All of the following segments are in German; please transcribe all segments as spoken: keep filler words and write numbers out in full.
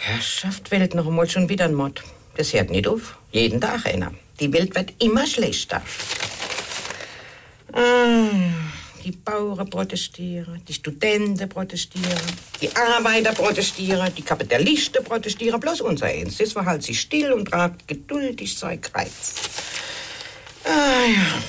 Herrschaft, Welt, noch einmal schon wieder ein Mord. Das hört nicht auf. Jeden Tag einer. Die Welt wird immer schlechter. Ah, die Bauern protestieren, die Studenten protestieren, die Arbeiter protestieren, die Kapitalisten protestieren. Bloß unser Eins, das verhält sich still und tragt geduldig sein Kreuz. Ah ja.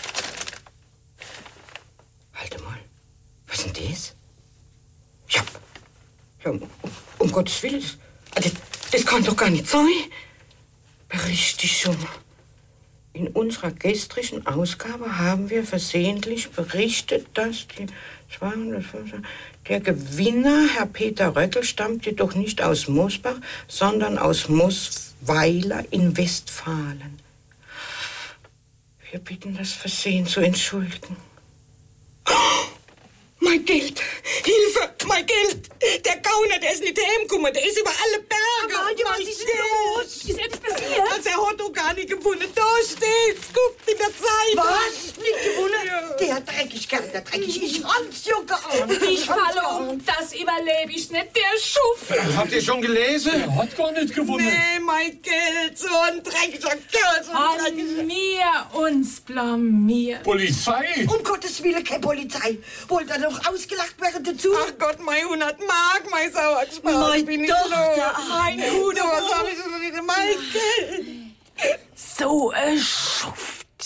Halt mal. Was ist denn das? Ja. Ja, um, um Gottes Willen. Das, das kann doch gar nicht sein. Berichtigung. In unserer gestrigen Ausgabe haben wir versehentlich berichtet, dass die zweihundertfünf der Gewinner, Herr Peter Röckel, stammt jedoch nicht aus Mosbach, sondern aus Mosweiler in Westfalen. Wir bitten das Versehen zu entschuldigen. Oh, mein Geld! Hilfe! Mein Geld! Der Gauner, der ist nicht heimgekommen, der ist über alle Berge! Aber was ist denn los? Ist etwas passiert? Also, er hat doch gar nicht gewonnen. Da steht's! Guckt in der Zeit! Was? Nicht gewonnen? Ja. Der Dreckigkeit, der dreckig. Ich hab's ja geahnt. Ich falle um, das überlebe ich nicht, der Schuft. Habt ihr schon gelesen? Er hat gar nicht gewonnen. Nee, mein Geld, so ein dreckiger Kerl, so ein An dreckiger... mir uns blamiert. Polizei? Um Gottes Willen, keine Polizei. Wollt ihr noch ausgelacht werden dazu? Ach Gott, mein hundert Mark, mein Sauergespart, Mein bin ich Tochter, los. Mein Hude, was hab ich denn? Mein Geld. So ein Schuft.